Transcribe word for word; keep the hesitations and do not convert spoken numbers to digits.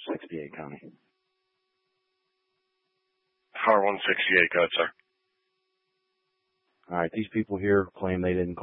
sixty-eight, County. Power one sixty-eight, go ahead, sir. All right, these people here claim they didn't